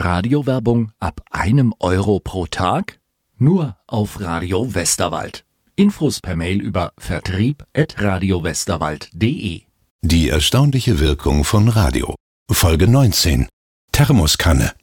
Radiowerbung ab 1 Euro pro Tag? Nur auf Radio Westerwald. Infos per Mail über vertrieb@radiowesterwald.de. Die erstaunliche Wirkung von Radio. Folge 19. Thermoskanne.